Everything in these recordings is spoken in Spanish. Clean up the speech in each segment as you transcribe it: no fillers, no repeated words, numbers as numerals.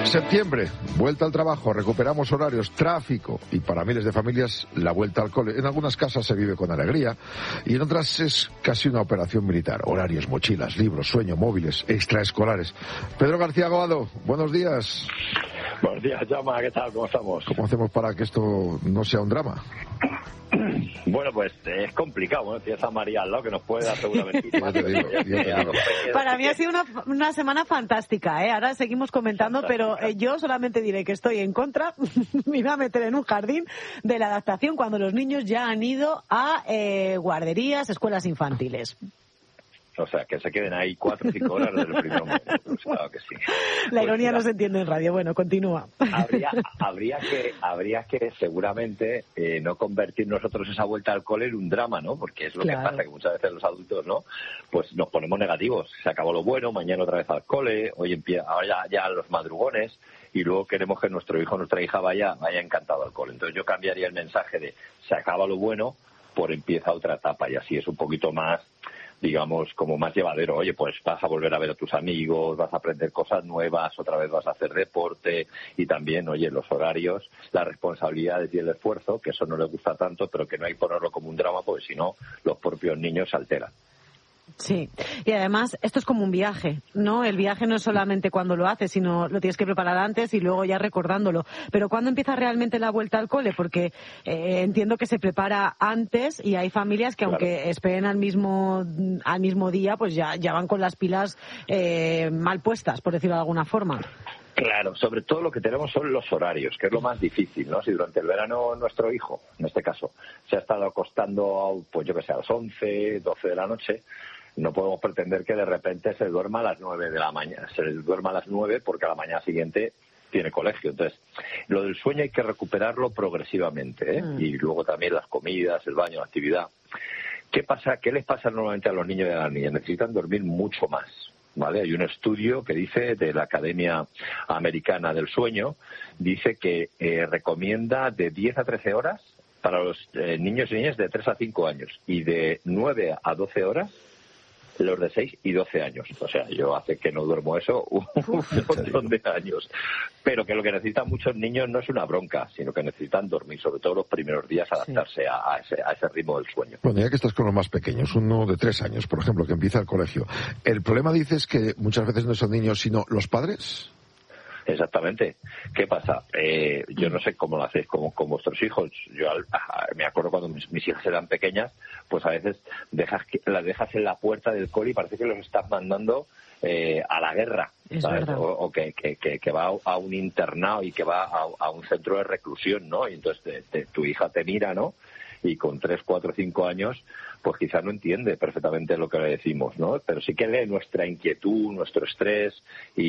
Septiembre, vuelta al trabajo, recuperamos horarios, tráfico y para miles de familias la vuelta al cole. En algunas casas se vive con alegría y en otras es casi una operación militar. Horarios, mochilas, libros, sueño, móviles, extraescolares. Pedro García Aguado, buenos días. Buenos días, Jaume, ¿qué tal? ¿Cómo estamos? ¿Cómo hacemos para que esto no sea un drama? Bueno, pues es complicado, ¿no? Tienes a María al lado que nos puede dar seguramente. Yo te digo. Para mí ha sido una semana fantástica, ¿eh? Ahora seguimos comentando, pero yo solamente diré que estoy en contra, me iba a meter en un jardín de la adaptación cuando los niños ya han ido a guarderías, escuelas infantiles. O sea, que se queden ahí 4 o 5 horas desde el primer momento. Pues claro que sí. La ironía no se entiende en radio. Bueno, continúa. Habría que seguramente no convertir nosotros esa vuelta al cole en un drama, ¿no? Porque es lo que pasa, que muchas veces los adultos, ¿no? Pues nos ponemos negativos. Se acabó lo bueno, mañana otra vez al cole, hoy empieza, ahora ya los madrugones, y luego queremos que nuestro hijo o nuestra hija vaya encantado al cole. Entonces yo cambiaría el mensaje de se acaba lo bueno por empieza otra etapa, y así es un poquito más, digamos, como más llevadero. Oye, pues vas a volver a ver a tus amigos, vas a aprender cosas nuevas, otra vez vas a hacer deporte, y también, oye, los horarios, las responsabilidades y el esfuerzo, que eso no les gusta tanto, pero que no hay que ponerlo como un drama, porque si no, los propios niños se alteran. Sí, y además esto es como un viaje, ¿no? El viaje no es solamente cuando lo haces, sino lo tienes que preparar antes y luego ya recordándolo. Pero ¿cuándo empieza realmente la vuelta al cole? Porque entiendo que se prepara antes y hay familias que aunque esperen al mismo día, pues ya van con las pilas mal puestas, por decirlo de alguna forma. Claro, sobre todo lo que tenemos son los horarios, que es lo más difícil, ¿no? Si durante el verano nuestro hijo, en este caso, se ha estado acostando, pues yo que sé, a las 11, 12 de la noche, no podemos pretender que de repente se duerma a las 9 de la mañana, se duerma a las 9 porque a la mañana siguiente tiene colegio. Entonces, lo del sueño hay que recuperarlo progresivamente, ¿eh? Y luego también las comidas, el baño, la actividad. ¿Qué pasa? ¿Qué les pasa normalmente a los niños y a las niñas? Necesitan dormir mucho más, ¿vale? Hay un estudio que dice, de la Academia Americana del Sueño, dice que recomienda de 10 a 13 horas para los niños y niñas de 3 a 5 años y de 9 a 12 horas los de 6 y 12 años. O sea, yo hace que no duermo eso un montón de años. Pero que lo que necesitan muchos niños no es una bronca, sino que necesitan dormir, sobre todo los primeros días, adaptarse a ese ritmo del sueño. Bueno, ya que estás con los más pequeños, uno de 3 años, por ejemplo, que empieza el colegio, ¿el problema dices que muchas veces no son niños, sino los padres? Exactamente. ¿Qué pasa? Yo no sé cómo lo hacéis con vuestros hijos. Yo me acuerdo cuando mis hijas eran pequeñas, pues a veces las dejas en la puerta del cole y parece que los estás mandando a la guerra, ¿sabes? O que va a un internado y que va a un centro de reclusión, ¿no? Y entonces tu hija te mira, ¿no? Y con 3, 4, 5 años, pues quizás no entiende perfectamente lo que le decimos, ¿no? Pero sí que lee nuestra inquietud, nuestro estrés,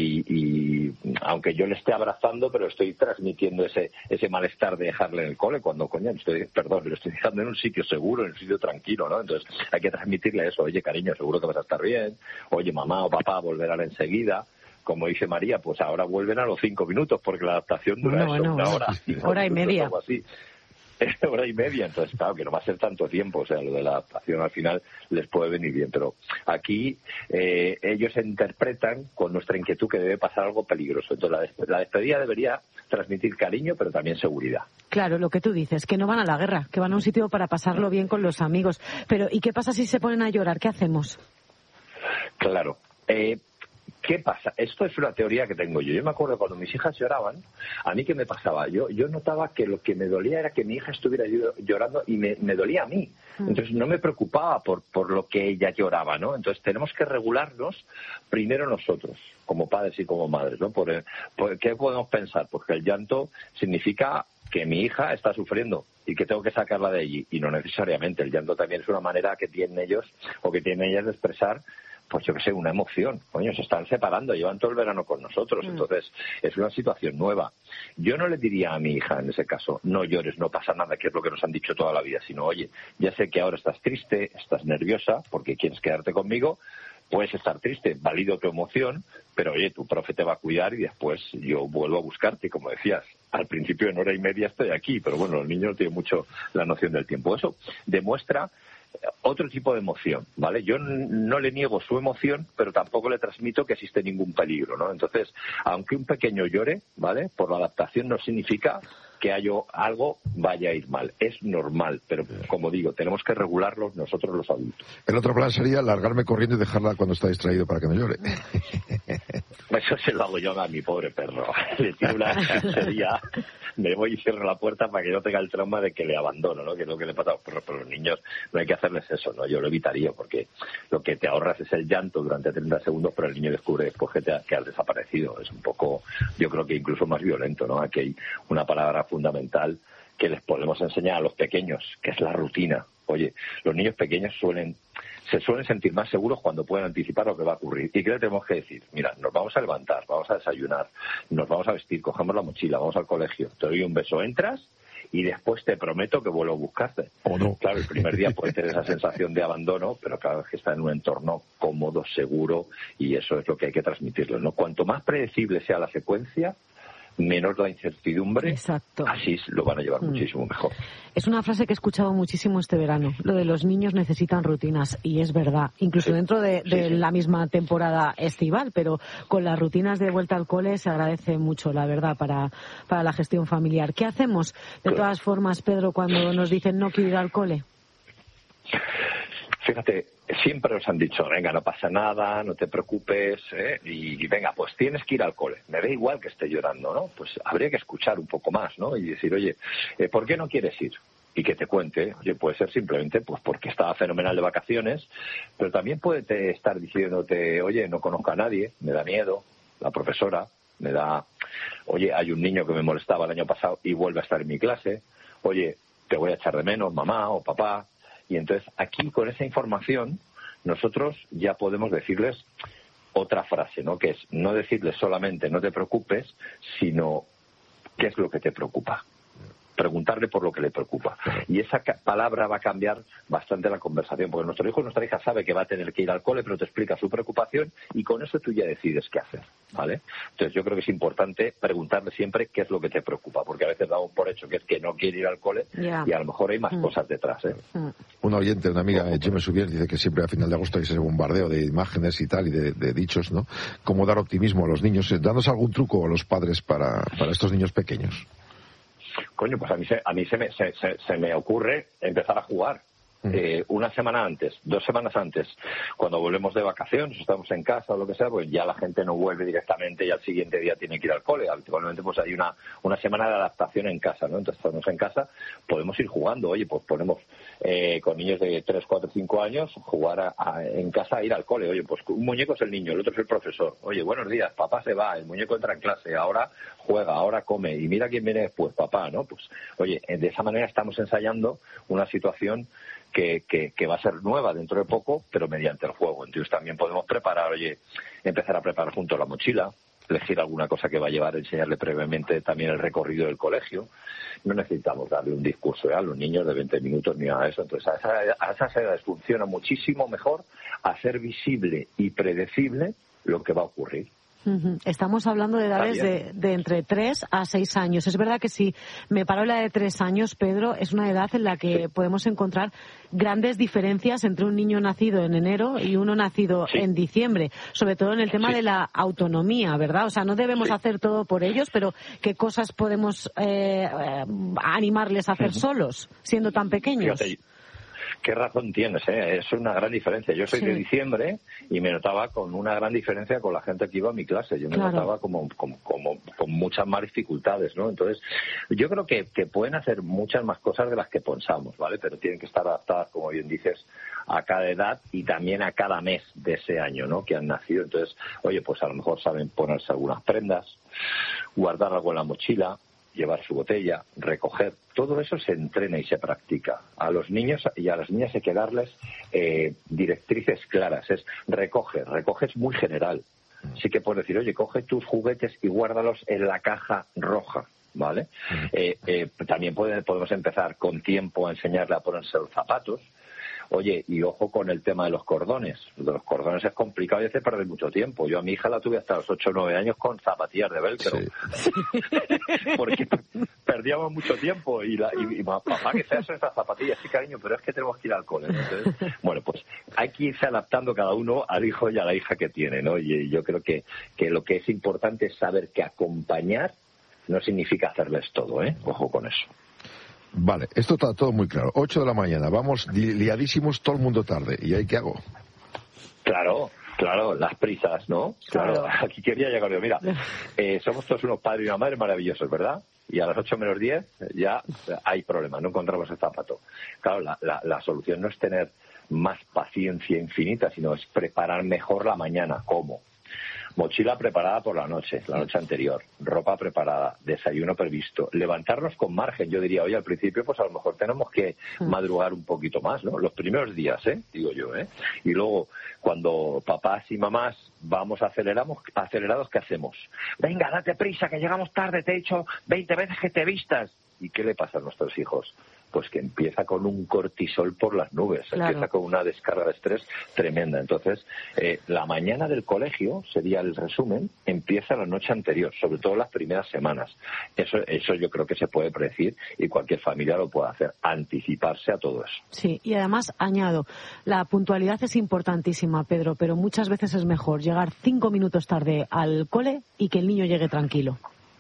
y aunque yo le esté abrazando, pero estoy transmitiendo ese malestar de dejarle en el cole, cuando, coño, lo estoy dejando en un sitio seguro, en un sitio tranquilo, ¿no? Entonces hay que transmitirle eso. Oye, cariño, seguro que vas a estar bien. Oye, mamá o papá volverán enseguida. Como dice María, pues ahora vuelven a los 5 minutos, porque la adaptación dura una hora. Hora y media. Algo así. Hora y media, entonces claro que no va a ser tanto tiempo, o sea, lo de la adaptación al final les puede venir bien, pero aquí ellos interpretan con nuestra inquietud que debe pasar algo peligroso. Entonces la despedida debería transmitir cariño, pero también seguridad. Claro, lo que tú dices, que no van a la guerra, que van a un sitio para pasarlo bien con los amigos. Pero ¿y qué pasa si se ponen a llorar? ¿Qué hacemos? Claro. ¿Qué pasa? Esto es una teoría que tengo yo. Yo me acuerdo cuando mis hijas lloraban, ¿a mí qué me pasaba? Yo notaba que lo que me dolía era que mi hija estuviera llorando y me dolía a mí. Entonces no me preocupaba por lo que ella lloraba, ¿no? Entonces tenemos que regularnos primero nosotros, como padres y como madres, ¿no? ¿Qué podemos pensar? Porque el llanto significa que mi hija está sufriendo y que tengo que sacarla de allí. Y no necesariamente. El llanto también es una manera que tienen ellos o que tienen ellas de expresar, pues yo que sé, una emoción. Coño, se están separando, llevan todo el verano con nosotros, entonces es una situación nueva. Yo no le diría a mi hija en ese caso, no llores, no pasa nada, que es lo que nos han dicho toda la vida, sino, oye, ya sé que ahora estás triste, estás nerviosa porque quieres quedarte conmigo, puedes estar triste, valido tu emoción, pero oye, tu profe te va a cuidar y después yo vuelvo a buscarte, como decías. Al principio en hora y media estoy aquí, pero bueno, los niños tienen mucho la noción del tiempo. Eso demuestra otro tipo de emoción, ¿vale? Yo no le niego su emoción, pero tampoco le transmito que existe ningún peligro, ¿no? Entonces, aunque un pequeño llore, ¿vale? Por la adaptación no significa que algo vaya a ir mal. Es normal, pero como digo, tenemos que regularlo nosotros los adultos. El otro plan sería largarme corriendo y dejarla cuando está distraído para que no llore. Eso se lo hago yo a mi pobre perro. Le tiro una sería, me voy y cierro la puerta para que no tenga el trauma de que le abandono, ¿no? Que es lo que le pasa a los perros. Pero los niños no hay que hacerles eso, ¿no? Yo lo evitaría, porque lo que te ahorras es el llanto durante 30 segundos, pero el niño descubre después que has desaparecido. Es un poco, yo creo que incluso más violento, ¿no? Aquí hay una palabra fundamental que les podemos enseñar a los pequeños, que es la rutina. Oye, los niños pequeños se suelen sentir más seguros cuando pueden anticipar lo que va a ocurrir. ¿Y qué le tenemos que decir? Mira, nos vamos a levantar, vamos a desayunar, nos vamos a vestir, cogemos la mochila, vamos al colegio, te doy un beso, entras y después te prometo que vuelvo a buscarte. ¿O no? Claro, el primer día puede tener esa sensación de abandono, pero claro, es que está en un entorno cómodo, seguro, y eso es lo que hay que transmitirle, ¿no? Cuanto más predecible sea la secuencia, menos la incertidumbre. Exacto. Así lo van a llevar muchísimo mejor. Es una frase que he escuchado muchísimo este verano, lo de los niños necesitan rutinas, y es verdad, incluso dentro de la misma temporada estival, pero con las rutinas de vuelta al cole se agradece mucho, la verdad, para la gestión familiar. ¿Qué hacemos, de todas formas, Pedro, cuando nos dicen no quiero ir al cole? Fíjate, siempre nos han dicho, venga, no pasa nada, no te preocupes, y venga, pues tienes que ir al cole. Me da igual que esté llorando, ¿no? Pues habría que escuchar un poco más, ¿no? Y decir, oye, ¿por qué no quieres ir? Y que te cuente, oye, puede ser simplemente pues porque estaba fenomenal de vacaciones, pero también puede estar diciéndote, oye, no conozco a nadie, me da miedo, la profesora, me da, oye, hay un niño que me molestaba el año pasado y vuelve a estar en mi clase, oye, te voy a echar de menos, mamá o papá. Y entonces aquí, con esa información, nosotros ya podemos decirles otra frase, ¿no? Que es no decirles solamente no te preocupes, sino qué es lo que te preocupa. Preguntarle por lo que le preocupa. Y esa palabra va a cambiar bastante la conversación, porque nuestro hijo o nuestra hija sabe que va a tener que ir al cole, pero te explica su preocupación y con eso tú ya decides qué hacer, ¿vale? Entonces yo creo que es importante preguntarle siempre qué es lo que te preocupa, porque a veces damos por hecho que es que no quiere ir al cole y a lo mejor hay más cosas detrás, ¿eh? Una oyente, una amiga, Gemma Subier, dice que siempre a final de agosto hay ese bombardeo de imágenes y tal, y de dichos, ¿no? Cómo dar optimismo a los niños. Danos algún truco a los padres para estos niños pequeños. Coño, pues a mí se me ocurre empezar a jugar. Una semana antes, 2 semanas antes, cuando volvemos de vacaciones, estamos en casa o lo que sea, pues ya la gente no vuelve directamente y al siguiente día tiene que ir al cole. Habitualmente pues hay una semana de adaptación en casa, ¿no? Entonces estamos en casa, podemos ir jugando. Oye, pues ponemos con niños de 3, 4, 5 años, jugar en casa a ir al cole. Oye, pues un muñeco es el niño, el otro es el profesor. Oye, buenos días, papá se va, el muñeco entra en clase, ahora juega, ahora come, y mira quién viene después, papá, ¿no? Pues, oye, de esa manera estamos ensayando una situación que va a ser nueva dentro de poco, pero mediante el juego. Entonces también podemos empezar a preparar juntos la mochila, elegir alguna cosa que va a llevar, enseñarle previamente también el recorrido del colegio. No necesitamos darle un discurso a los niños de 20 minutos ni nada de eso. Entonces a esas edades funciona muchísimo mejor hacer visible y predecible lo que va a ocurrir. Estamos hablando de edades de entre 3 a 6 años. Es verdad que si me paro en la de 3 años, Pedro, es una edad en la que podemos encontrar grandes diferencias entre un niño nacido en enero y uno nacido en diciembre, sobre todo en el tema de la autonomía, ¿verdad? O sea, no debemos hacer todo por ellos, pero ¿qué cosas podemos animarles a hacer solos, siendo tan pequeños? Fíjate. Qué razón tienes, ¿eh? Es una gran diferencia. Yo soy de diciembre y me notaba con una gran diferencia con la gente que iba a mi clase. Yo me notaba como con muchas más dificultades, ¿no? Entonces, yo creo que pueden hacer muchas más cosas de las que pensamos, ¿vale? Pero tienen que estar adaptadas, como bien dices, a cada edad y también a cada mes de ese año, ¿no? Que han nacido. Entonces, oye, pues a lo mejor saben ponerse algunas prendas, guardar algo en la mochila, llevar su botella, recoger, todo eso se entrena y se practica. A los niños y a las niñas hay que darles directrices claras. Es recoge es muy general. Sí que puedes decir, oye, coge tus juguetes y guárdalos en la caja roja, ¿vale? También podemos empezar con tiempo a enseñarle a ponerse los zapatos. Oye, y ojo con el tema de los cordones. Lo de los cordones es complicado y hace perder mucho tiempo. Yo a mi hija la tuve hasta los 8 o 9 años con zapatillas de velcro. Sí. perdíamos mucho tiempo y papá, que sean estas zapatillas, sí cariño, pero es que tenemos que ir al cole, ¿no? Entonces, bueno, pues hay que irse adaptando cada uno al hijo y a la hija que tiene, ¿no? Y yo creo que lo que es importante es saber que acompañar no significa hacerles todo, ojo con eso. Vale, esto está todo muy claro. 8 de la mañana, vamos liadísimos, todo el mundo tarde. ¿Y ahí qué hago? Claro, las prisas, ¿no? Claro, aquí quería llegar yo. Mira, somos todos unos padres y una madre maravillosos, ¿verdad? Y a las 8 menos 10 ya hay problemas, no encontramos el zapato. Claro, la solución no es tener más paciencia infinita, sino es preparar mejor la mañana. ¿Cómo? Mochila preparada por la noche anterior, ropa preparada, desayuno previsto, levantarnos con margen. Yo diría, oye, al principio pues a lo mejor tenemos que madrugar un poquito más, ¿no? Los primeros días, digo yo, Y luego, cuando papás y mamás vamos acelerados, ¿qué hacemos? Venga, date prisa, que llegamos tarde, te he dicho 20 veces que te vistas. ¿Y qué le pasa a nuestros hijos? Pues que empieza con un cortisol por las nubes, empieza con una descarga de estrés tremenda. Entonces, la mañana del colegio, sería el resumen, empieza la noche anterior, sobre todo las primeras semanas. Eso yo creo que se puede predecir y cualquier familia lo puede hacer, anticiparse a todo eso. Sí, y además añado, la puntualidad es importantísima, Pedro, pero muchas veces es mejor llegar 5 minutos tarde al cole y que el niño llegue tranquilo.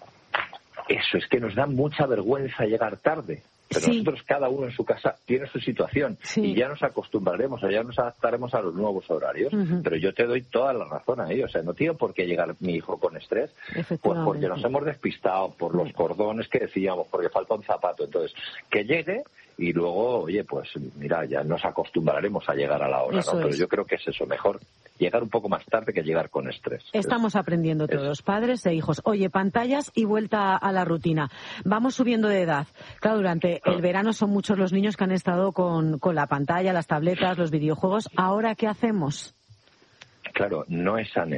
Eso es que nos da mucha vergüenza llegar tarde. Pero nosotros, cada uno en su casa, tiene su situación y ya nos acostumbraremos, ya nos adaptaremos a los nuevos horarios. Pero yo te doy toda la razón ahí. O sea, no tiene por qué llegar mi hijo con estrés, pues porque nos hemos despistado, por los cordones que decíamos, porque falta un zapato. Entonces, que llegue y luego, oye, pues mira, ya nos acostumbraremos a llegar a la hora, ¿no? Pero yo creo que es eso, mejor llegar un poco más tarde que llegar con estrés. Estamos aprendiendo todos, padres e hijos. Oye, pantallas y vuelta a la rutina. Vamos subiendo de edad. Claro, durante el verano son muchos los niños que han estado con la pantalla, las tabletas, los videojuegos. ¿Ahora qué hacemos? Claro, no han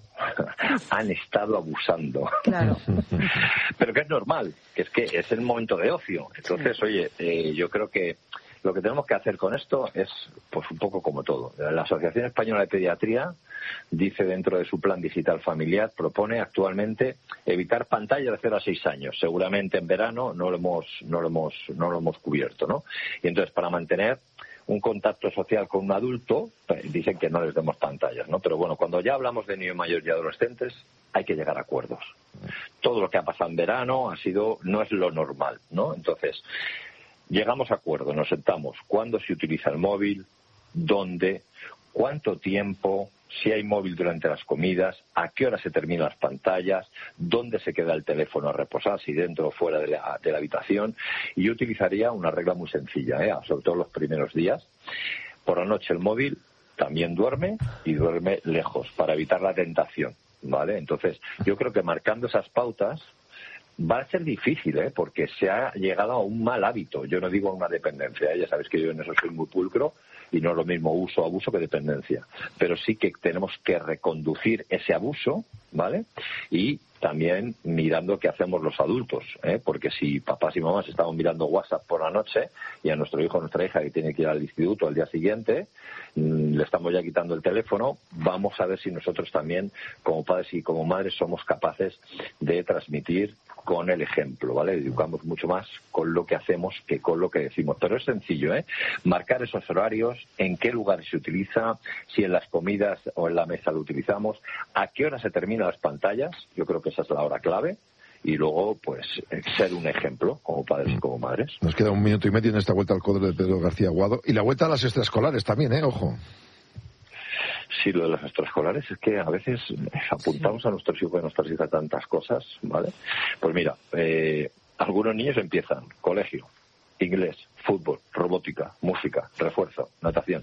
estado abusando. Claro. Pero que es normal, que es el momento de ocio. Entonces, oye, yo creo que lo que tenemos que hacer con esto es, pues, un poco como todo. La Asociación Española de Pediatría dice, dentro de su plan digital familiar, propone actualmente evitar pantalla de 0 a 6 años. Seguramente en verano no lo hemos cubierto, ¿no? Y entonces, para mantener un contacto social con un adulto, dicen que no les demos pantallas, ¿no? Pero bueno, cuando ya hablamos de niños mayores y adolescentes, hay que llegar a acuerdos. Todo lo que ha pasado en verano no es lo normal, ¿no? Entonces, llegamos a acuerdos, nos sentamos, cuándo se utiliza el móvil, dónde, cuánto tiempo, si hay móvil durante las comidas, a qué hora se terminan las pantallas, dónde se queda el teléfono a reposar, si dentro o fuera de la habitación. Y yo utilizaría una regla muy sencilla, sobre todo los primeros días. Por la noche el móvil también duerme y duerme lejos para evitar la tentación, ¿vale? Entonces, yo creo que marcando esas pautas va a ser difícil, porque se ha llegado a un mal hábito. Yo no digo a una dependencia, ya sabes que yo en eso soy muy pulcro y no es lo mismo abuso que dependencia. Pero sí que tenemos que reconducir ese abuso, ¿vale? Y también mirando qué hacemos los adultos, porque si papás y mamás estamos mirando WhatsApp por la noche y a nuestro hijo o nuestra hija que tiene que ir al instituto al día siguiente, le estamos ya quitando el teléfono, vamos a ver si nosotros también, como padres y como madres, somos capaces de transmitir con el ejemplo, ¿vale? Educamos mucho más con lo que hacemos que con lo que decimos. Pero es sencillo, marcar esos horarios, en qué lugar se utiliza, si en las comidas o en la mesa lo utilizamos, a qué hora se terminan las pantallas, yo creo que esa es la hora clave, y luego, pues, ser un ejemplo como padres y como madres. Nos queda 1 minuto y medio en esta vuelta al cole de Pedro García Aguado, y la vuelta a las extraescolares también, ojo. Sí, lo de las extraescolares es que a veces apuntamos a nuestros hijos y a nuestras hijas tantas cosas, ¿vale? Pues mira, algunos niños empiezan colegio, inglés, fútbol, robótica, música, refuerzo, natación.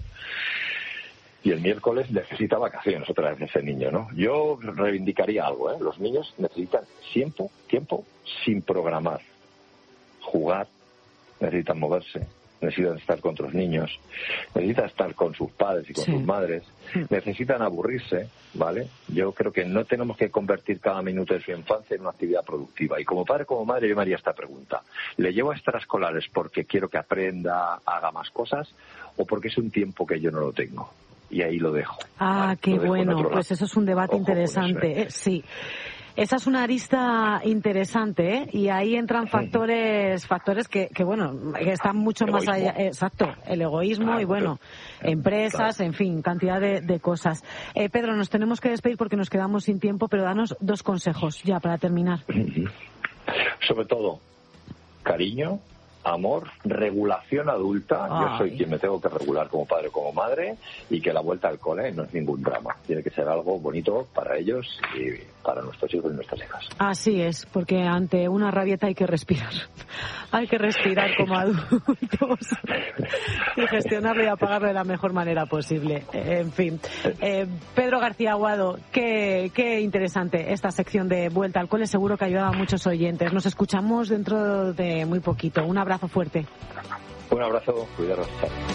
Y el miércoles necesita vacaciones otra vez ese niño, ¿no? Yo reivindicaría algo, Los niños necesitan tiempo sin programar. Jugar, necesitan moverse, necesitan estar con otros niños, necesitan estar con sus padres y con sus madres, necesitan aburrirse, ¿vale? Yo creo que no tenemos que convertir cada minuto de su infancia en una actividad productiva. Y como padre, como madre, yo me haría esta pregunta. ¿Le llevo a extraescolares porque quiero que aprenda, haga más cosas, o porque es un tiempo que yo no lo tengo? Y ahí lo dejo. Ah, ¿vale? Qué bueno. Pues eso es un debate interesante. Sí. Esa es una arista interesante, ¿eh? Y ahí entran factores que bueno, que están mucho más allá. Exacto, el egoísmo y bueno, empresas, en fin, cantidad de cosas. Pedro, nos tenemos que despedir porque nos quedamos sin tiempo, pero danos 2 consejos ya para terminar. Sobre todo, cariño, amor, regulación adulta. Yo soy quien me tengo que regular como padre o como madre, y que la vuelta al cole no es ningún drama. Tiene que ser algo bonito para ellos y para nuestros hijos y nuestras hijas. Así es, porque ante una rabieta hay que respirar. Hay que respirar como adultos y gestionarlo y apagarlo de la mejor manera posible. En fin. Pedro García Aguado, qué interesante esta sección de Vuelta al Cole. Seguro que ha ayudado a muchos oyentes. Nos escuchamos dentro de muy poquito. Un abrazo fuerte. Un abrazo, cuidaros.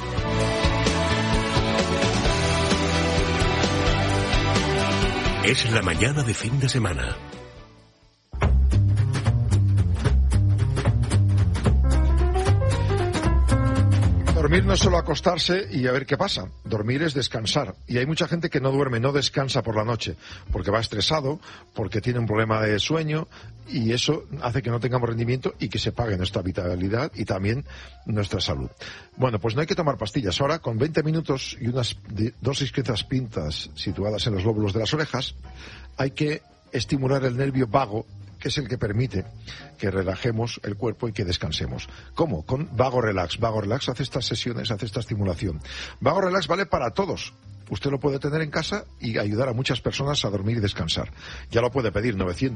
Es la mañana de fin de semana. Dormir no es solo acostarse y a ver qué pasa. Dormir es descansar. Y hay mucha gente que no duerme, no descansa por la noche, porque va estresado, porque tiene un problema de sueño, y eso hace que no tengamos rendimiento y que se pague nuestra vitalidad y también nuestra salud. Bueno, pues no hay que tomar pastillas. Ahora, con 20 minutos y unas dosis quizás pintas situadas en los lóbulos de las orejas, hay que estimular el nervio vago, que es el que permite que relajemos el cuerpo y que descansemos. ¿Cómo? Con Vago Relax. Vago Relax hace estas sesiones, hace esta estimulación. Vago Relax vale para todos. Usted lo puede tener en casa y ayudar a muchas personas a dormir y descansar. Ya lo puede pedir,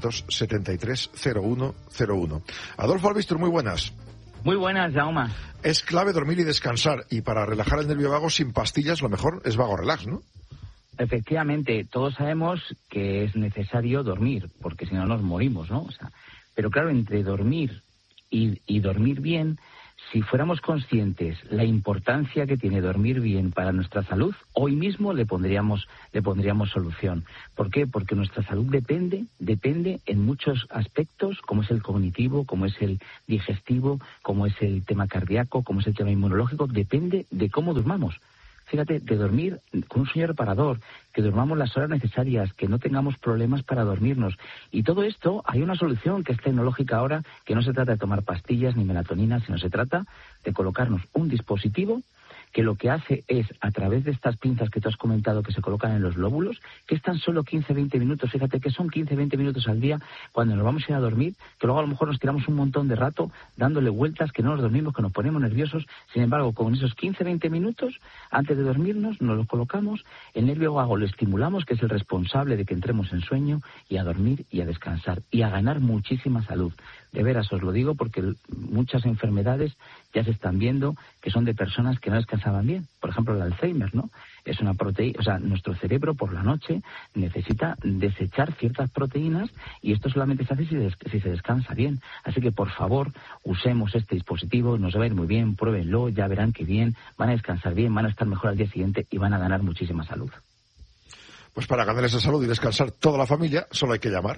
973-0101. Adolfo Albistur, muy buenas. Muy buenas, Jaume. Es clave dormir y descansar, y para relajar el nervio vago sin pastillas lo mejor es Vago Relax, ¿no? Efectivamente, todos sabemos que es necesario dormir, porque si no nos morimos, ¿no? Pero claro, entre dormir y dormir bien, si fuéramos conscientes la importancia que tiene dormir bien para nuestra salud, hoy mismo le pondríamos solución. ¿Por qué? Porque nuestra salud depende en muchos aspectos, como es el cognitivo, como es el digestivo, como es el tema cardíaco, como es el tema inmunológico, depende de cómo durmamos. Fíjate, de dormir con un sueño reparador, que durmamos las horas necesarias, que no tengamos problemas para dormirnos. Y todo esto, hay una solución que es tecnológica ahora, que no se trata de tomar pastillas ni melatonina, sino se trata de colocarnos un dispositivo que lo que hace es, a través de estas pinzas que tú has comentado que se colocan en los lóbulos, que es tan solo 15-20 minutos, fíjate que son 15-20 minutos al día cuando nos vamos a ir a dormir, que luego a lo mejor nos tiramos un montón de rato dándole vueltas, que no nos dormimos, que nos ponemos nerviosos. Sin embargo, con esos 15-20 minutos, antes de dormirnos, nos los colocamos, el nervio vago lo estimulamos, que es el responsable de que entremos en sueño, y a dormir y a descansar, y a ganar muchísima salud. De veras, os lo digo porque muchas enfermedades ya se están viendo que son de personas que no descansaban bien. Por ejemplo, el Alzheimer, ¿no? Es una proteína, o sea, nuestro cerebro por la noche necesita desechar ciertas proteínas, y esto solamente se hace si se descansa bien. Así que, por favor, usemos este dispositivo, nos va a ir muy bien, pruébenlo, ya verán que bien, van a descansar bien, van a estar mejor al día siguiente y van a ganar muchísima salud. Pues para ganar esa salud y descansar toda la familia, solo hay que llamar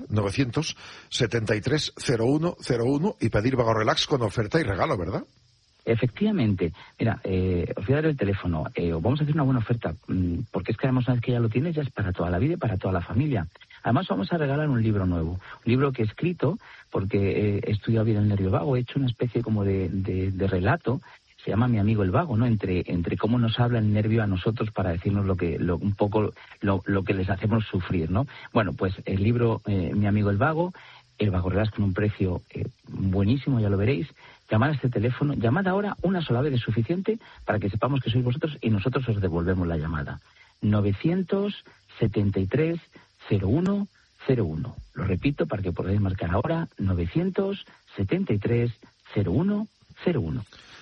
973-0101 y pedir Vago Relax con oferta y regalo, ¿verdad? Efectivamente. Mira, os voy a dar el teléfono. Vamos a hacer una buena oferta, porque es que además una vez que ya lo tienes, ya es para toda la vida y para toda la familia. Además vamos a regalar un libro nuevo, un libro que he escrito, porque he estudiado bien el nervio vago, he hecho una especie como de relato. Se llama Mi amigo el vago, ¿no? Entre cómo nos habla el nervio a nosotros para decirnos un poco lo que les hacemos sufrir, ¿no? Bueno, pues el libro Mi amigo el vago, el Vago Relax con un precio buenísimo, ya lo veréis. Llamad a este teléfono, llamad ahora, una sola vez es suficiente para que sepamos que sois vosotros y nosotros os devolvemos la llamada. 973-0101. Lo repito para que podáis marcar ahora, 973-0101.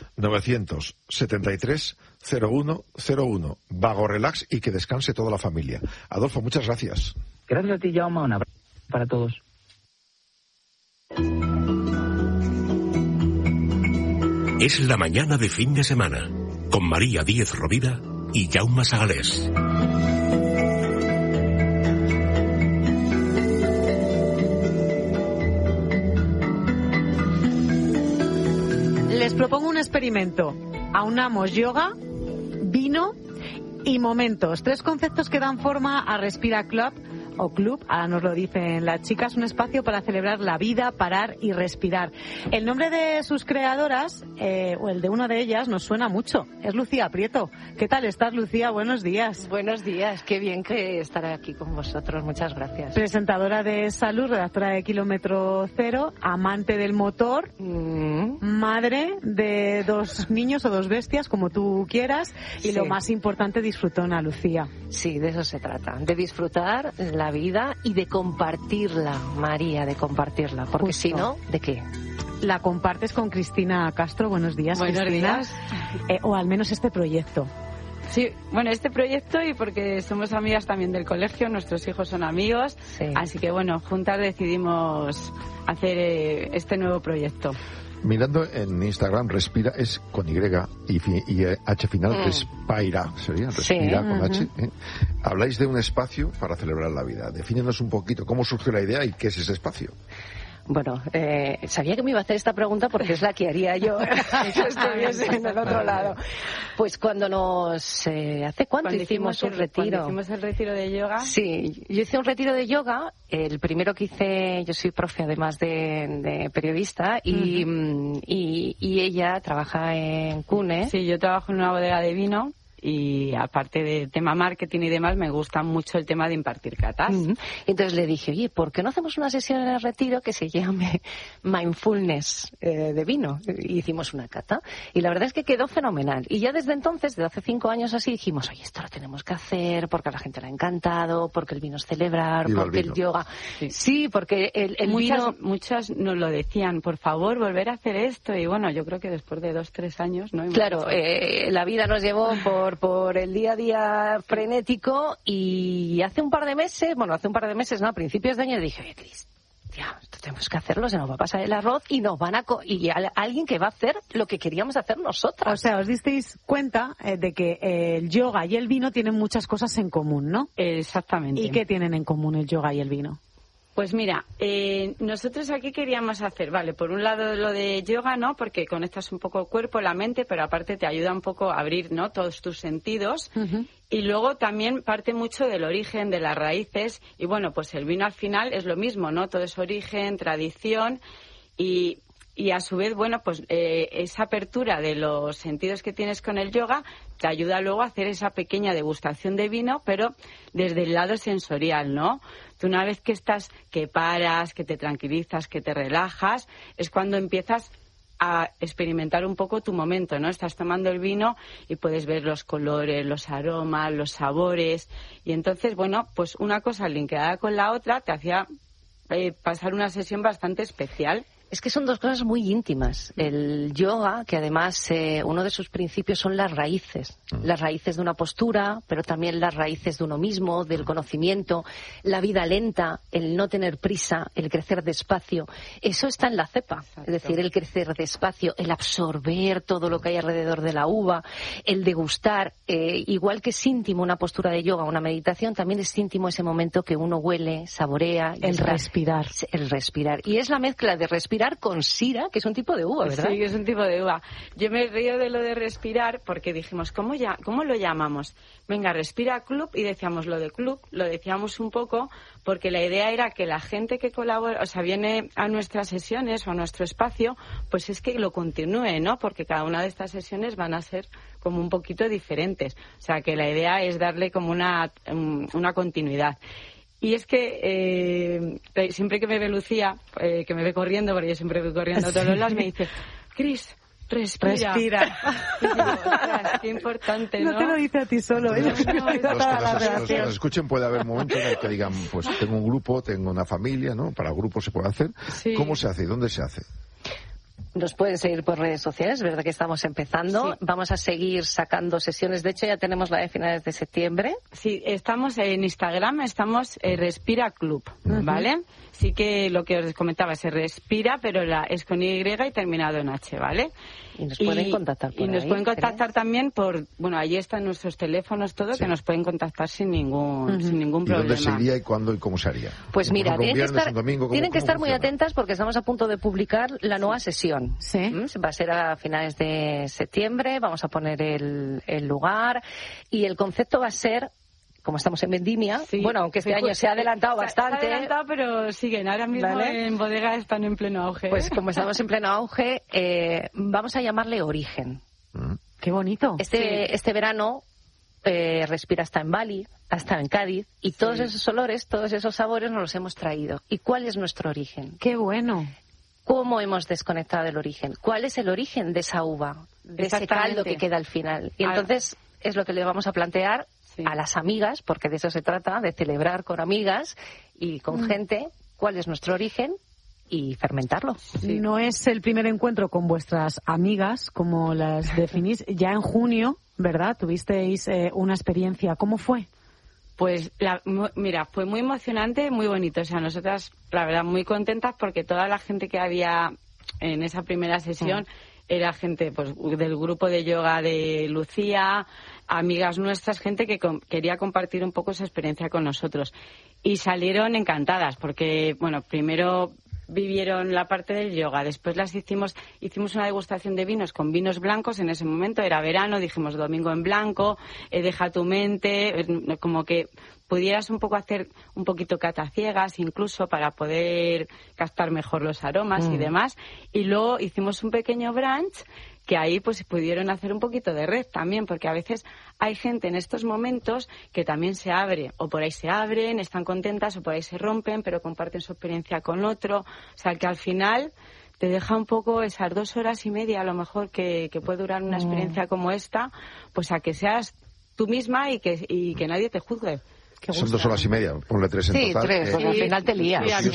973-0101. Vago Relax y que descanse toda la familia. Adolfo, muchas gracias. Gracias a ti, Jaume. Un abrazo para todos. Es la mañana de fin de semana, con María Díez Rovira y Jaume Sagalés. Les propongo un experimento. Aunamos yoga, vino y momentos. 3 conceptos que dan forma a Respira Club, o club, ahora nos lo dicen las chicas, un espacio para celebrar la vida, parar y respirar. El nombre de sus creadoras, o el de una de ellas, nos suena mucho. Es Lucía Prieto. ¿Qué tal estás, Lucía? Buenos días. Buenos días. Qué bien que estar aquí con vosotros. Muchas gracias. Presentadora de salud, redactora de Kilómetro Cero, amante del motor, madre de 2 niños o 2 bestias, como tú quieras, y lo más importante, disfrutona, Lucía. Sí, de eso se trata, de disfrutar la vida y de compartirla, María, de compartirla, porque si no, ¿de qué? La compartes con Cristina Castro. Buenos días, Buenos Cristina. días. O al menos este proyecto. Sí, bueno, este proyecto y porque somos amigas también del colegio, nuestros hijos son amigos, así que bueno, juntas decidimos hacer este nuevo proyecto. Mirando en Instagram, Respira es con Y H final, Respira, ¿sería? Respira con H. Habláis de un espacio para celebrar la vida. Defínenos un poquito cómo surgió la idea y qué es ese espacio. Bueno, sabía que me iba a hacer esta pregunta porque es la que haría yo si estuviese en el otro lado. Pues cuando ¿hace cuánto hicimos un retiro? Cuando hicimos el retiro de yoga. Sí, yo hice un retiro de yoga. El primero que hice, yo soy profe además de periodista y ella trabaja en CUNE. Sí, yo trabajo en una bodega de vino. Y aparte de tema marketing y demás, me gusta mucho el tema de impartir catas. Entonces le dije, oye, ¿por qué no hacemos una sesión en el retiro que se llame Mindfulness de vino? Y hicimos una cata. Y la verdad es que quedó fenomenal. Y ya desde entonces, desde hace 5 años así, dijimos, oye, esto lo tenemos que hacer porque a la gente le ha encantado, porque el vino es celebrar, porque el yoga... Sí, porque el vino... Muchas nos lo decían, por favor, volver a hacer esto. Y bueno, yo creo que después de 2-3 años, ¿no? Claro, la vida nos llevó por el día a día frenético y hace un par de meses, a principios de año dije, oye, Cris, esto tenemos que hacerlo, se nos va a pasar el arroz y nos van a alguien que va a hacer lo que queríamos hacer nosotras. O sea, os disteis cuenta de que el yoga y el vino tienen muchas cosas en común, ¿no? Exactamente. ¿Y qué tienen en común el yoga y el vino? Pues mira, nosotros aquí queríamos hacer, vale, por un lado lo de yoga, ¿no? Porque conectas un poco el cuerpo, la mente, pero aparte te ayuda un poco a abrir, ¿no? Todos tus sentidos. Y luego también parte mucho del origen, de las raíces. Y bueno, pues el vino al final es lo mismo, ¿no? Todo es origen, tradición y a su vez, bueno, pues esa apertura de los sentidos que tienes con el yoga te ayuda luego a hacer esa pequeña degustación de vino, pero desde el lado sensorial, ¿no? Tú una vez que paras, que te tranquilizas, que te relajas, es cuando empiezas a experimentar un poco tu momento, ¿no? Estás tomando el vino y puedes ver los colores, los aromas, los sabores. Y entonces, bueno, pues una cosa linkada con la otra te hacía pasar una sesión bastante especial. Es que son 2 cosas muy íntimas. El yoga, que además uno de sus principios son las raíces de una postura, pero también las raíces de uno mismo, del conocimiento, la vida lenta, el no tener prisa, el crecer despacio. Eso está en la cepa. Exacto. Es decir, el crecer despacio, el absorber todo lo que hay alrededor de la uva, el degustar. Igual que es íntimo una postura de yoga, una meditación, también es íntimo ese momento que uno huele, saborea. Respirar. El respirar. Y es la mezcla de respirar con sira, que es un tipo de uva, ¿verdad? Sí, que es un tipo de uva. Yo me río de lo de respirar porque dijimos, ¿cómo lo llamamos? Venga, Respira Club, y decíamos lo de club, lo decíamos un poco porque la idea era que la gente que colabora, o sea, viene a nuestras sesiones o a nuestro espacio, pues es que lo continúe, ¿no? Porque cada una de estas sesiones van a ser como un poquito diferentes. O sea, que la idea es darle como una continuidad. Y es que siempre que me ve Lucía, que me ve corriendo, porque yo siempre voy corriendo a todos los lados, me dice, Cris, respira. Y digo, qué importante, ¿no? No te lo dice a ti solo, ella los que nos escuchen, puede haber momentos en el que digan, pues tengo un grupo, tengo una familia, ¿no? Para grupos se puede hacer. Sí. ¿Cómo se hace y dónde se hace? Nos pueden seguir por redes sociales, es verdad que estamos empezando. Sí. Vamos a seguir sacando sesiones. De hecho, ya tenemos la de finales de septiembre. Sí, estamos en Instagram, estamos Respira Club, ¿vale? Sí que lo que os comentaba, se respira, pero es con Y y terminado en H, ¿vale? Y nos pueden contactar por ahí. Y nos pueden contactar también por... Bueno, ahí están nuestros teléfonos, todo, que nos pueden contactar sin ningún problema. ¿Y dónde se iría y cuándo y cómo se haría? Pues mira, tienen que estar muy atentas porque estamos a punto de publicar la nueva sesión. Sí. Va a ser a finales de septiembre, vamos a poner el lugar y el concepto va a ser como estamos en vendimia, Sí. bueno, aunque este año se ha adelantado bastante. Se ha adelantado, pero siguen. Ahora mismo ¿Vale? en bodega están en pleno auge. Pues como estamos en pleno auge, vamos a llamarle origen. Qué bonito. Este verano Respira está en Bali, ha estado en Cádiz, y todos esos olores, todos esos sabores nos los hemos traído. ¿Y cuál es nuestro origen? Qué bueno. ¿Cómo hemos desconectado del origen? ¿Cuál es el origen de esa uva, de ese caldo que queda al final? Y entonces es lo que le vamos a plantear a las amigas, porque de eso se trata, de celebrar con amigas y con gente cuál es nuestro origen y fermentarlo. Sí. No es el primer encuentro con vuestras amigas, como las definís. Ya en junio, ¿verdad? Tuvisteis una experiencia. ¿Cómo fue? Pues, mira, fue muy emocionante, muy bonito. O sea, nosotras, la verdad, muy contentas porque toda la gente que había en esa primera sesión era gente pues del grupo de yoga de Lucía, amigas nuestras, gente que quería compartir un poco esa experiencia con nosotros. Y salieron encantadas porque, bueno, primero vivieron la parte del yoga, después hicimos una degustación de vinos con vinos blancos. En ese momento era verano, dijimos domingo en blanco, deja tu mente, como que pudieras un poco hacer un poquito cata ciegas incluso para poder captar mejor los aromas y demás. Y luego hicimos un pequeño brunch que ahí pues pudieron hacer un poquito de red también, porque a veces hay gente en estos momentos que también se abre, o por ahí se abren, están contentas, o por ahí se rompen, pero comparten su experiencia con otro. O sea, que al final te deja un poco esas 2 horas y media, a lo mejor, que puede durar una experiencia como esta, pues a que seas tú misma y que nadie te juzgue. Son 2 horas y media, ponle 3 en total. 3, porque al final te lías. Al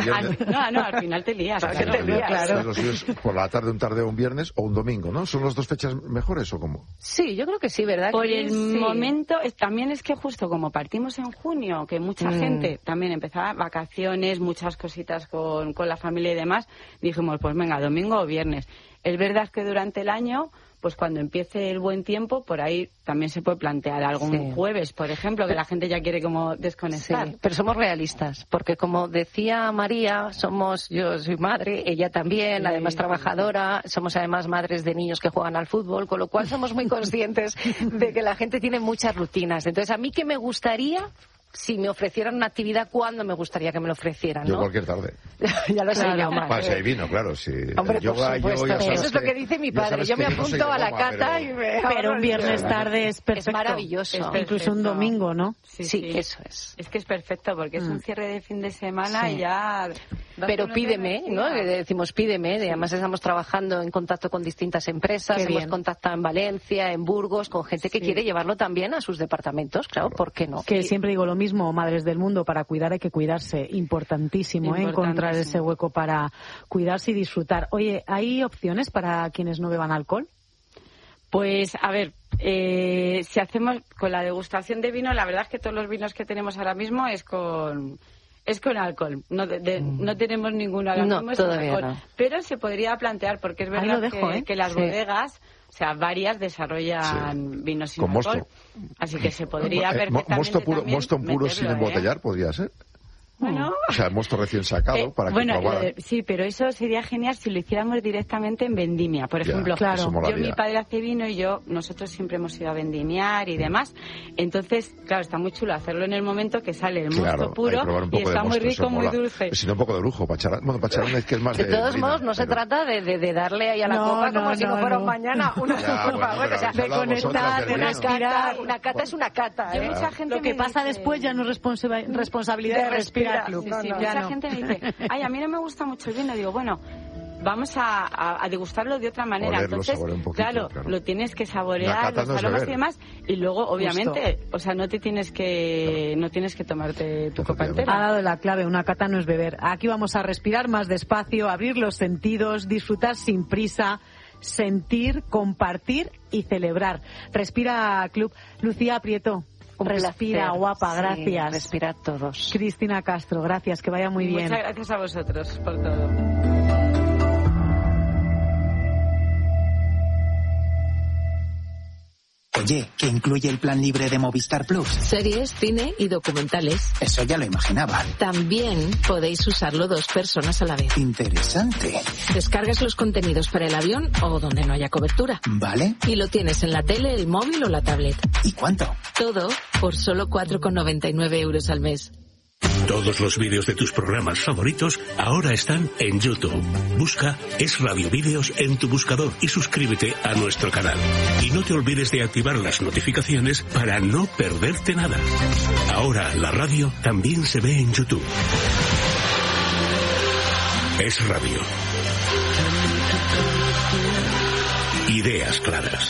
final te lías. Claro. Los días por la tarde, un tarde o un viernes o un domingo, ¿no? ¿Son las 2 fechas mejores o cómo? Sí, yo creo que sí, ¿verdad? Por el momento, también es que justo como partimos en junio, que mucha gente también empezaba vacaciones, muchas cositas con la familia y demás, dijimos, pues venga, domingo o viernes. Es verdad que durante el año, pues cuando empiece el buen tiempo, por ahí también se puede plantear algún jueves, por ejemplo, que la gente ya quiere como desconectar. Sí, pero somos realistas, porque como decía María, yo soy madre, ella también, además trabajadora, somos además madres de niños que juegan al fútbol, con lo cual somos muy conscientes de que la gente tiene muchas rutinas. Entonces, a mí que me gustaría, si me ofrecieran una actividad, ¿cuándo me gustaría que me lo ofrecieran? Yo ¿no? cualquier tarde. Ya lo sé, Jaume. Si hay vino, claro. Si hombre, yoga, por supuesto. yo, Eso es lo que dice mi padre. Yo me apunto a la cata y me... Pero un viernes tarde es perfecto. Es maravilloso. Incluso un domingo, ¿no? Sí, eso es. Es que es perfecto porque es un cierre de fin de semana y ya... Pero pídeme, ¿no? Decimos pídeme. Además estamos trabajando en contacto con distintas empresas. Hemos contactado en Valencia, en Burgos, con gente que quiere llevarlo también a sus departamentos. Claro, ¿por qué no? Que siempre digo lo mismo, madres del mundo, para cuidar hay que cuidarse. Importantísimo, encontrar ese hueco para cuidarse y disfrutar. Oye, ¿hay opciones para quienes no beban alcohol? Pues, a ver, si hacemos con la degustación de vino, la verdad es que todos los vinos que tenemos ahora mismo es con alcohol. No tenemos ninguno ahora mismo sin alcohol. No. Pero se podría plantear, porque es verdad que las bodegas, o sea, varias desarrollan vinos sin alcohol. Mosto. Así que se podría perfectamente mosto puro sin embotellar, podría ser. Bueno, o sea, mosto recién sacado para que probaran. Sí, pero eso sería genial si lo hiciéramos directamente en vendimia. Por ejemplo, mi padre hace vino y nosotros siempre hemos ido a vendimiar y demás. Entonces, claro, está muy chulo hacerlo en el momento que sale el mosto puro y está muy rico, muy dulce. Si no, un poco de lujo. Para echar es que es más de todos modos, no se trata de darle ahí a la copa como si no fuera un mañana una de conectar, de respirar. Una cata es una cata. Mucha gente lo que pasa después ya no es responsabilidad de respirar. Mucha gente me dice, ay, a mí no me gusta mucho el vino. Digo, bueno, vamos a degustarlo de otra manera. Entonces, claro, lo tienes que saborear, los aromas y demás, y luego, obviamente, o sea, no tienes que tomarte tu copa entera. Ha dado la clave, una cata no es beber. Aquí vamos a respirar más despacio, abrir los sentidos, disfrutar sin prisa, sentir, compartir y celebrar. Respira Club. Lucía Prieto. Respira, guapa, gracias. Respirad todos. Cristina Castro, gracias, que vaya muy bien. Muchas gracias a vosotros por todo. Oye, ¿qué incluye el plan libre de Movistar Plus? Series, cine y documentales. Eso ya lo imaginaba. También podéis usarlo 2 personas a la vez. Interesante. Descargas los contenidos para el avión o donde no haya cobertura. Vale. Y lo tienes en la tele, el móvil o la tablet. ¿Y cuánto? Todo por solo 4,99 € al mes. Todos los vídeos de tus programas favoritos ahora están en YouTube. Busca Es Radio Vídeos en tu buscador y suscríbete a nuestro canal. Y no te olvides de activar las notificaciones para no perderte nada. Ahora la radio también se ve en YouTube. Es Radio. Ideas claras.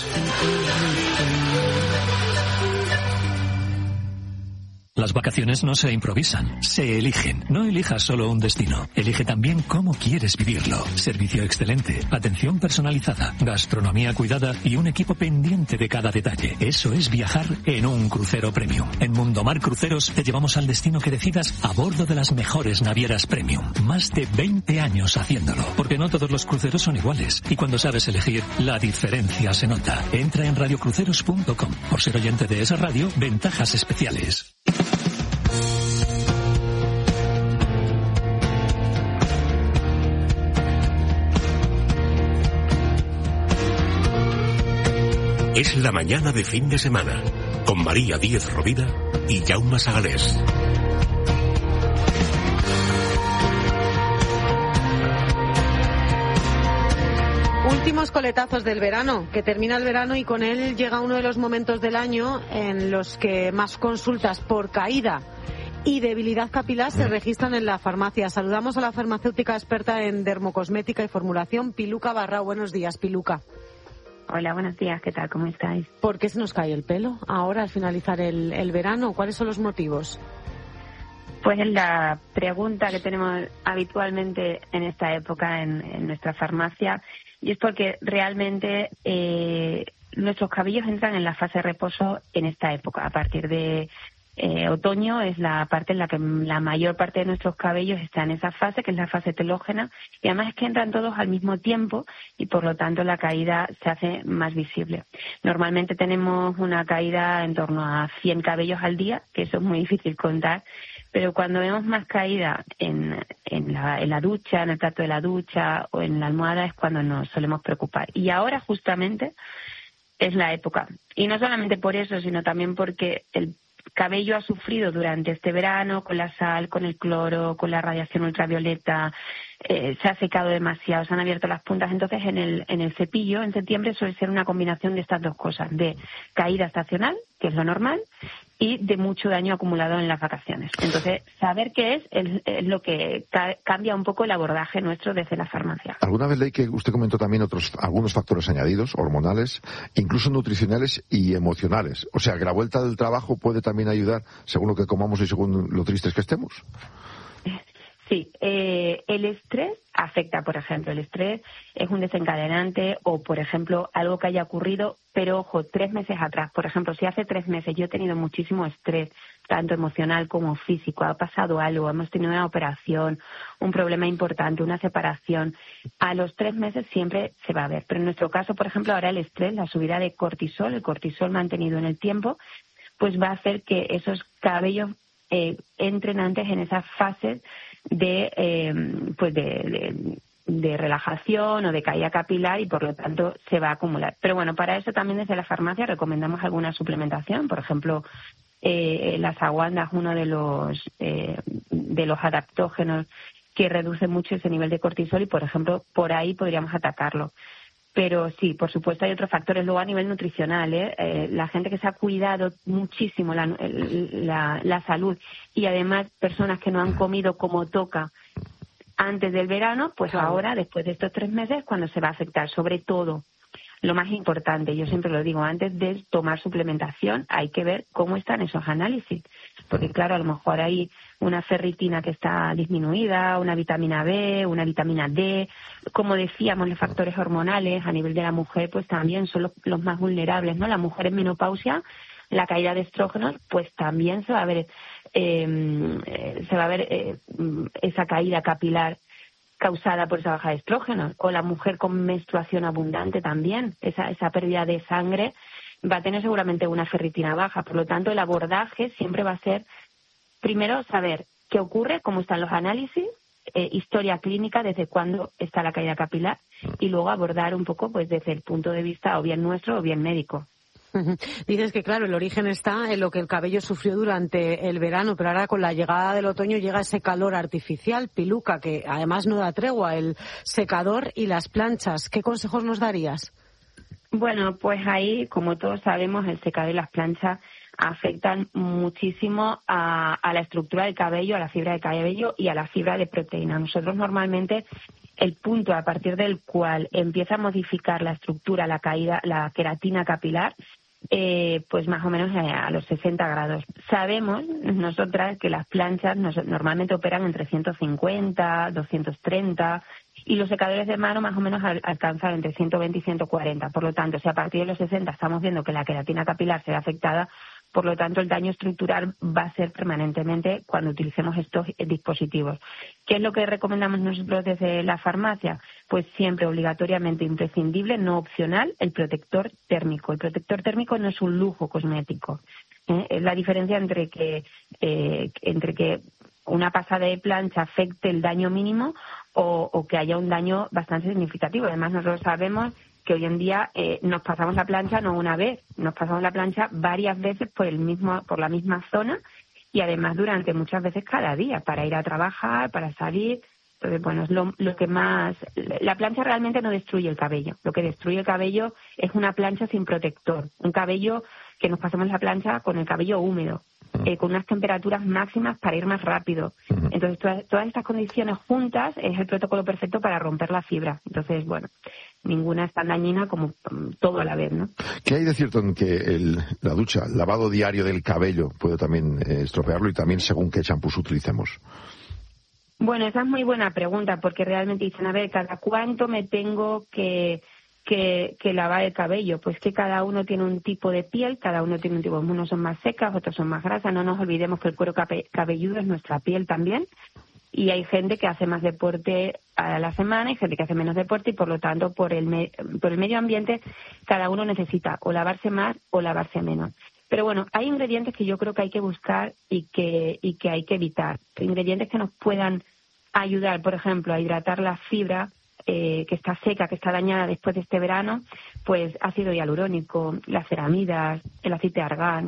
Las vacaciones no se improvisan, se eligen. No elijas solo un destino, elige también cómo quieres vivirlo. Servicio excelente, atención personalizada, gastronomía cuidada y un equipo pendiente de cada detalle. Eso es viajar en un crucero premium. En Mundomar Cruceros te llevamos al destino que decidas a bordo de las mejores navieras premium. Más de 20 años haciéndolo, porque no todos los cruceros son iguales. Y cuando sabes elegir, la diferencia se nota. Entra en radiocruceros.com. Por ser oyente de esa radio, ventajas especiales. Es la mañana de fin de semana, con María Díez Rovira y Jaume Sagalés. Últimos coletazos del verano, que termina el verano y con él llega uno de los momentos del año en los que más consultas por caída y debilidad capilar se registran en la farmacia. Saludamos a la farmacéutica experta en dermocosmética y formulación, Piluca Barrao. Buenos días, Piluca. Hola, buenos días, ¿qué tal? ¿Cómo estáis? ¿Por qué se nos cae el pelo ahora al finalizar el verano? ¿Cuáles son los motivos? Pues es la pregunta que tenemos habitualmente en esta época en nuestra farmacia, y es porque realmente nuestros cabellos entran en la fase de reposo en esta época. A partir de otoño es la parte en la que la mayor parte de nuestros cabellos está en esa fase, que es la fase telógena, y además es que entran todos al mismo tiempo y por lo tanto la caída se hace más visible. Normalmente tenemos una caída en torno a 100 cabellos al día, que eso es muy difícil contar, pero cuando vemos más caída en la ducha, en el plato de la ducha o en la almohada es cuando nos solemos preocupar. Y ahora justamente es la época. Y no solamente por eso, sino también porque el cabello ha sufrido durante este verano con la sal, con el cloro, con la radiación ultravioleta, se ha secado demasiado, se han abierto las puntas. Entonces en el cepillo en septiembre suele ser una combinación de estas dos cosas, de caída estacional, que es lo normal, y de mucho daño acumulado en las vacaciones. Entonces, saber qué es lo que cambia un poco el abordaje nuestro desde la farmacia. Alguna vez leí que usted comentó también algunos factores añadidos, hormonales, incluso nutricionales y emocionales. O sea, que la vuelta del trabajo puede también ayudar según lo que comamos y según lo tristes que estemos. Sí, el estrés afecta, por ejemplo, el estrés es un desencadenante o, por ejemplo, algo que haya ocurrido, pero ojo, 3 meses atrás. Por ejemplo, si hace 3 meses yo he tenido muchísimo estrés, tanto emocional como físico, ha pasado algo, hemos tenido una operación, un problema importante, una separación, a los 3 meses siempre se va a ver. Pero en nuestro caso, por ejemplo, ahora el estrés, la subida de cortisol, el cortisol mantenido en el tiempo, pues va a hacer que esos cabellos entren antes en esas fases de relajación o de caída capilar y por lo tanto se va a acumular. Pero bueno, para eso también desde la farmacia recomendamos alguna suplementación. Por ejemplo, la saguanda es uno de los adaptógenos que reduce mucho ese nivel de cortisol y, por ejemplo, por ahí podríamos atacarlo. Pero sí, por supuesto hay otros factores. Luego a nivel nutricional, la gente que se ha cuidado muchísimo la salud y además personas que no han comido como toca antes del verano, pues claro, ahora, después de estos 3 meses, cuando se va a afectar, sobre todo, lo más importante, yo siempre lo digo, antes de tomar suplementación hay que ver cómo están esos análisis. Porque claro, a lo mejor hay una ferritina que está disminuida, una vitamina B, una vitamina D. Como decíamos, los factores hormonales a nivel de la mujer pues también son los más vulnerables, ¿no? La mujer en menopausia, la caída de estrógenos, pues también se va a ver esa caída capilar causada por esa baja de estrógenos, o la mujer con menstruación abundante también, esa pérdida de sangre va a tener seguramente una ferritina baja. Por lo tanto, el abordaje siempre va a ser, primero, saber qué ocurre, cómo están los análisis, historia clínica, desde cuándo está la caída capilar, y luego abordar un poco pues desde el punto de vista o bien nuestro o bien médico. Dices que, claro, el origen está en lo que el cabello sufrió durante el verano, pero ahora con la llegada del otoño llega ese calor artificial, Piluca, que además no da tregua, el secador y las planchas. ¿Qué consejos nos darías? Bueno, pues ahí, como todos sabemos, el secador y las planchas afectan muchísimo a la estructura del cabello, a la fibra de cabello y a la fibra de proteína. Nosotros normalmente el punto a partir del cual empieza a modificar la estructura, la caída, la queratina capilar, pues más o menos a los 60 grados. Sabemos nosotras que las planchas normalmente operan entre 150, 230 y los secadores de mano más o menos alcanzan entre 120 y 140. Por lo tanto, si a partir de los 60 estamos viendo que la queratina capilar se ve afectada, por lo tanto, el daño estructural va a ser permanentemente cuando utilicemos estos dispositivos. ¿Qué es lo que recomendamos nosotros desde la farmacia? Pues siempre obligatoriamente imprescindible, no opcional, el protector térmico. El protector térmico no es un lujo cosmético. Es la diferencia entre que una pasada de plancha afecte el daño mínimo o que haya un daño bastante significativo. Además, nosotros sabemos que hoy en día nos pasamos la plancha no una vez, nos pasamos la plancha varias veces por la misma zona y además durante muchas veces cada día para ir a trabajar, para salir. Entonces, bueno, es lo que más... La plancha realmente no destruye el cabello. Lo que destruye el cabello es una plancha sin protector. Un cabello que nos pasamos la plancha con el cabello húmedo, con unas temperaturas máximas para ir más rápido. Entonces, todas estas condiciones juntas es el protocolo perfecto para romper la fibra. Entonces, bueno, ninguna es tan dañina como todo a la vez, ¿no? ¿Qué hay de cierto en que la ducha, el lavado diario del cabello puede también estropearlo y también según qué champús utilicemos? Bueno, esa es muy buena pregunta porque realmente dicen, a ver, ¿cada cuánto me tengo que lavar el cabello? Pues que cada uno tiene un tipo de piel, cada uno tiene un tipo, unos son más secas, otros son más grasas. No nos olvidemos que el cuero cabelludo es nuestra piel también y hay gente que hace más deporte a la semana y gente que hace menos deporte y por lo tanto por el medio ambiente cada uno necesita o lavarse más o lavarse menos. Pero bueno, hay ingredientes que yo creo que hay que buscar y que hay que evitar. Ingredientes que nos puedan ayudar, por ejemplo, a hidratar la fibra que está seca, que está dañada después de este verano, pues ácido hialurónico, las ceramidas, el aceite de argán.